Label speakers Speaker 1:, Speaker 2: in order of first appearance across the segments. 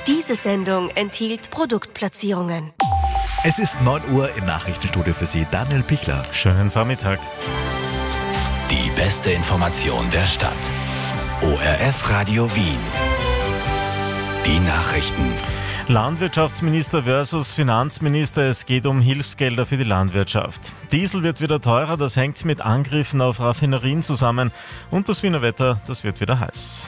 Speaker 1: Diese Sendung enthielt Produktplatzierungen.
Speaker 2: Es ist 9 Uhr im Nachrichtenstudio für Sie, Daniel Pichler.
Speaker 3: Schönen Vormittag.
Speaker 4: Die beste Information der Stadt. ORF Radio Wien. Die Nachrichten.
Speaker 3: Landwirtschaftsminister versus Finanzminister, es geht um Hilfsgelder für die Landwirtschaft. Diesel wird wieder teurer, das hängt mit Angriffen auf Raffinerien zusammen. Und das Wiener Wetter, das wird wieder heiß.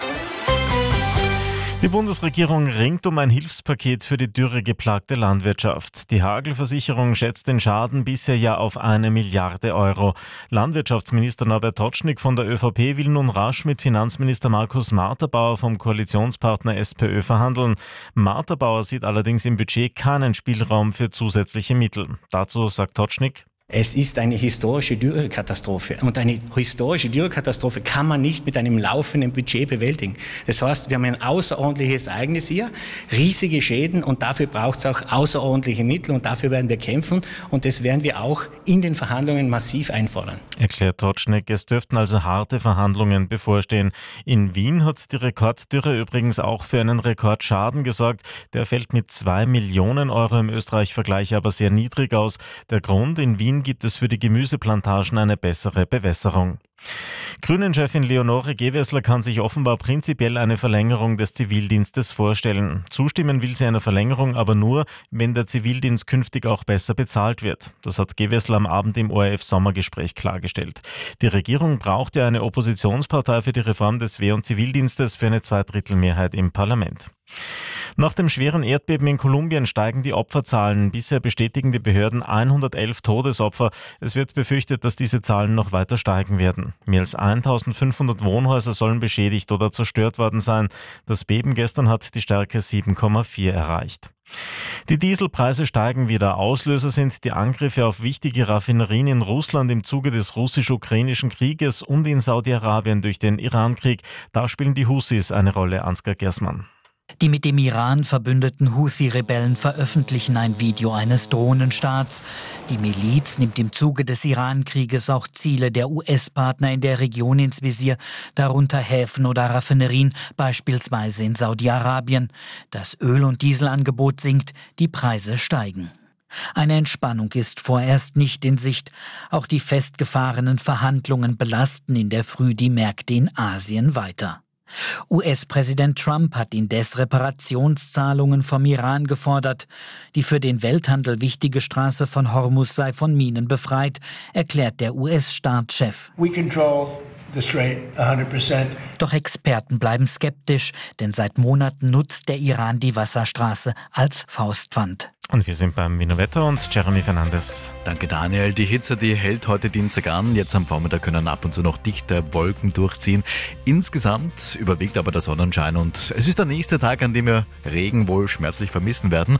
Speaker 3: Die Bundesregierung ringt um ein Hilfspaket für die dürregeplagte Landwirtschaft. Die Hagelversicherung schätzt den Schaden bisher ja auf 1 Milliarde Euro. Landwirtschaftsminister Norbert Totschnig von der ÖVP will nun rasch mit Finanzminister Markus Marterbauer vom Koalitionspartner SPÖ verhandeln. Marterbauer sieht allerdings im Budget keinen Spielraum für zusätzliche Mittel. Dazu sagt Totschnig:
Speaker 5: Es ist eine historische Dürrekatastrophe und eine historische Dürrekatastrophe kann man nicht mit einem laufenden Budget bewältigen. Das heißt, wir haben ein außerordentliches Ereignis hier, riesige Schäden und dafür braucht es auch außerordentliche Mittel und dafür werden wir kämpfen und das werden wir auch in den Verhandlungen massiv einfordern. Erklärt
Speaker 3: Totschnig, es dürften also harte Verhandlungen bevorstehen. In Wien hat die Rekorddürre übrigens auch für einen Rekordschaden gesorgt. Der fällt mit 2 Millionen Euro im Österreich-Vergleich aber sehr niedrig aus. Der Grund: in Wien gibt es für die Gemüseplantagen eine bessere Bewässerung. Grünen-Chefin Leonore Gewessler kann sich offenbar prinzipiell eine Verlängerung des Zivildienstes vorstellen. Zustimmen will sie einer Verlängerung aber nur, wenn der Zivildienst künftig auch besser bezahlt wird. Das hat Gewessler am Abend im ORF-Sommergespräch klargestellt. Die Regierung braucht ja eine Oppositionspartei für die Reform des Wehr- und Zivildienstes für eine Zweidrittelmehrheit im Parlament. Nach dem schweren Erdbeben in Kolumbien steigen die Opferzahlen. Bisher bestätigen die Behörden 111 Todesopfer. Es wird befürchtet, dass diese Zahlen noch weiter steigen werden. Mehr als 1500 Wohnhäuser sollen beschädigt oder zerstört worden sein. Das Beben gestern hat die Stärke 7,4 erreicht. Die Dieselpreise steigen wieder. Auslöser sind die Angriffe auf wichtige Raffinerien in Russland im Zuge des russisch-ukrainischen Krieges und in Saudi-Arabien durch den Irankrieg. Da spielen die Houthis eine Rolle, Ansgar Gersmann.
Speaker 6: Die mit dem Iran verbündeten Houthi-Rebellen veröffentlichen ein Video eines Drohnenstarts. Die Miliz nimmt im Zuge des Iran-Krieges auch Ziele der US-Partner in der Region ins Visier, darunter Häfen oder Raffinerien, beispielsweise in Saudi-Arabien. Das Öl- und Dieselangebot sinkt, die Preise steigen. Eine Entspannung ist vorerst nicht in Sicht. Auch die festgefahrenen Verhandlungen belasten in der Früh die Märkte in Asien weiter. US-Präsident Trump hat indes Reparationszahlungen vom Iran gefordert. Die für den Welthandel wichtige Straße von Hormuz sei von Minen befreit, erklärt der US-Staatschef.
Speaker 7: We control the strait 100%.
Speaker 6: Doch Experten bleiben skeptisch, denn seit Monaten nutzt der Iran die Wasserstraße als Faustpfand.
Speaker 3: Und wir sind beim Wiener Wetter und Jeremy Fernandes.
Speaker 2: Danke Daniel. Die Hitze, die hält heute Dienstag an. Jetzt am Vormittag können ab und zu noch dichte Wolken durchziehen. Insgesamt überwiegt aber der Sonnenschein und es ist der nächste Tag, an dem wir Regen wohl schmerzlich vermissen werden.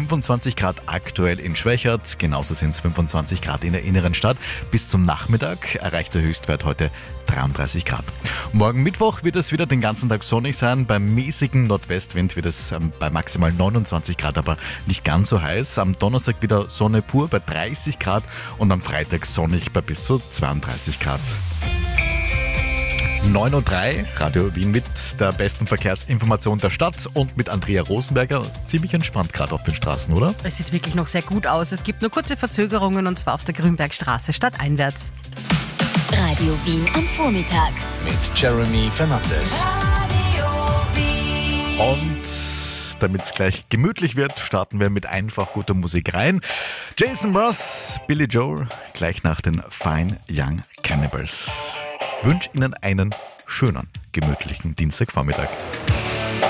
Speaker 2: 25 Grad aktuell in Schwächert, genauso sind es 25 Grad in der inneren Stadt. Bis zum Nachmittag erreicht der Höchstwert heute 33 Grad. Morgen Mittwoch wird es wieder den ganzen Tag sonnig sein. Beim mäßigen Nordwestwind wird es bei maximal 29 Grad, aber nicht ganz so heiß. Am Donnerstag wieder Sonne pur bei 30 Grad und am Freitag sonnig bei bis zu 32 Grad. 9.03 Uhr, Radio Wien mit der besten Verkehrsinformation der Stadt und mit Andrea Rosenberger. Ziemlich entspannt gerade auf den Straßen, oder?
Speaker 8: Es sieht wirklich noch sehr gut aus. Es gibt nur kurze Verzögerungen und zwar auf der Grünbergstraße stadteinwärts.
Speaker 1: Radio Wien am Vormittag.
Speaker 4: Mit Jeremy Fernandes.
Speaker 2: Und damit es gleich gemütlich wird, starten wir mit einfach guter Musik rein. Jason Mraz, Billy Joel, gleich nach den Fine Young Cannibals. Ich wünsche Ihnen einen schönen, gemütlichen Dienstagvormittag.